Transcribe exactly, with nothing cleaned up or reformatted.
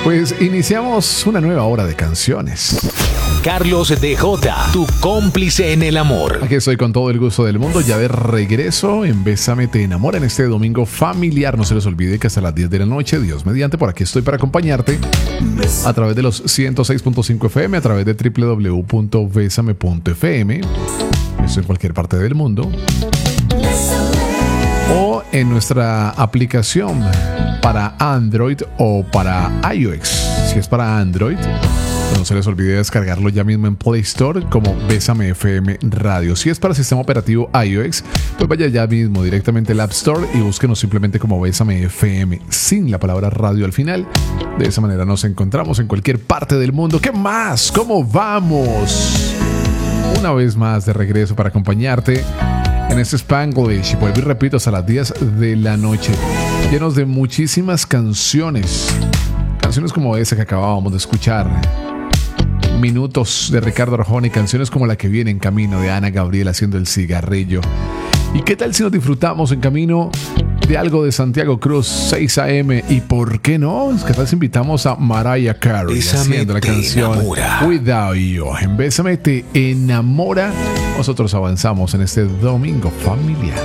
Pues iniciamos una nueva hora de canciones. Carlos D J, tu cómplice en el amor. Aquí estoy con todo el gusto del mundo, ya de regreso en Bésame Te Enamora en este domingo familiar. No se les olvide que hasta las diez de la noche, Dios mediante, por aquí estoy para acompañarte a través de los ciento seis punto cinco F M, a través de doble u doble u doble u punto besame punto F M. Eso en cualquier parte del mundo. O en nuestra aplicación para Android o para iOS. Si es para Android, no se les olvide descargarlo ya mismo en Play Store como Bésame F M Radio. Si es para sistema operativo iOS, pues vaya ya mismo directamente al App Store y búsquenos simplemente como Bésame F M sin la palabra radio al final. De esa manera nos encontramos en cualquier parte del mundo. ¿Qué más? ¿Cómo vamos? Una vez más de regreso para acompañarte en este Spanglish, y vuelvo y repito, hasta las diez de la noche, llenos de muchísimas canciones. Canciones como esa que acabábamos de escuchar. Minutos de Ricardo Arjona y canciones como la que viene en camino de Ana Gabriel haciendo el cigarrillo. ¿Y qué tal si nos disfrutamos en camino de algo de Santiago Cruz, seis a eme? ¿Y por qué no? ¿Qué tal si invitamos a Mariah Carey Bésame haciendo la te canción enamora. Without You? En Bésame Te Enamora, nosotros avanzamos en este domingo familiar.